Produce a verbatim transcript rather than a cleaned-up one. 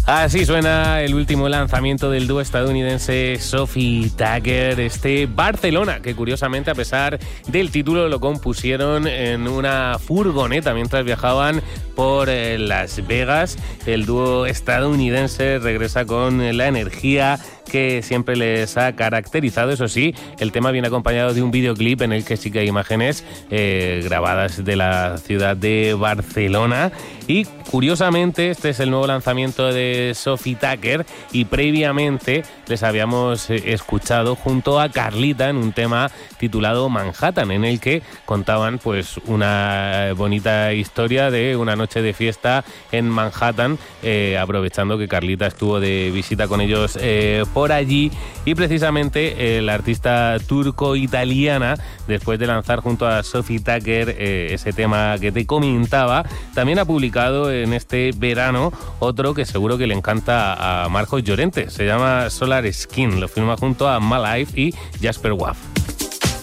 Así suena el último lanzamiento del dúo estadounidense Sophie Tucker, este Barcelona, que curiosamente, a pesar del título, lo compusieron en una furgoneta mientras viajaban por eh, Las Vegas. El dúo estadounidense regresa con la energía que siempre les ha caracterizado. Eso sí, el tema viene acompañado de un videoclip en el que sí que hay imágenes eh, grabadas de la ciudad de Barcelona. Y curiosamente, este es el nuevo lanzamiento de Sophie Tucker y previamente les habíamos escuchado junto a Carlita en un tema titulado Manhattan, en el que contaban pues una bonita historia de una noche de fiesta en Manhattan, eh, aprovechando que Carlita estuvo de visita con ellos eh, por allí. Y precisamente el artista turco-italiana, después de lanzar junto a Sophie Tucker eh, ese tema que te comentaba, también ha publicado en este verano otro que seguro que le encanta a Marcos Llorente. Se llama Solar Skin, lo firma junto a Malife y Jasper Waf.